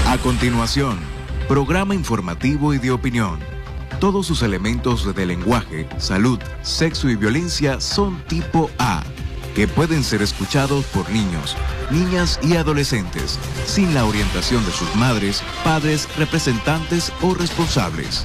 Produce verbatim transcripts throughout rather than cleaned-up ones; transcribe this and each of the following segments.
A continuación, programa informativo y de opinión. Todos sus elementos de lenguaje, salud, sexo y violencia son tipo A, que pueden ser escuchados por niños, niñas y adolescentes, sin la orientación de sus madres, padres, representantes o responsables.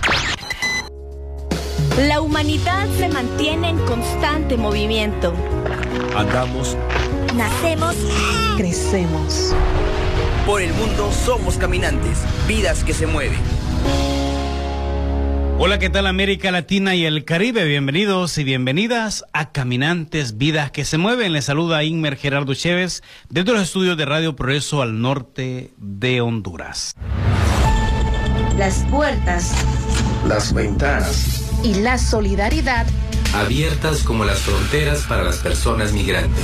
La humanidad se mantiene en constante movimiento. Andamos, nacemos, crecemos. Por el mundo somos caminantes, vidas que se mueven. Hola, ¿qué tal América Latina y el Caribe? Bienvenidos y bienvenidas a Caminantes, Vidas que se Mueven. Les saluda Inmer Gerardo Chévez desde los estudios de Radio Progreso al norte de Honduras. Las puertas, las ventanas y la solidaridad abiertas como las fronteras para las personas migrantes.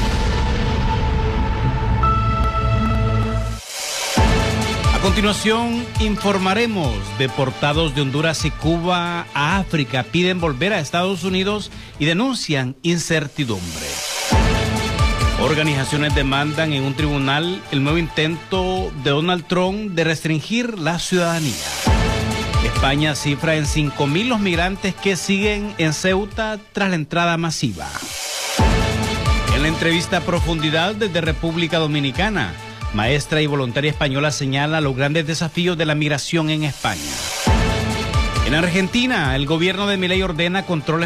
A continuación, informaremos. Deportados de Honduras y Cuba a África piden volver a Estados Unidos y denuncian incertidumbre. Organizaciones demandan en un tribunal el nuevo intento de Donald Trump de restringir la ciudadanía. España cifra en cinco mil los migrantes que siguen en Ceuta tras la entrada masiva. En la entrevista a profundidad desde República Dominicana, maestra y voluntaria española señala los grandes desafíos de la migración en España. En Argentina, el gobierno de Milei ordena controles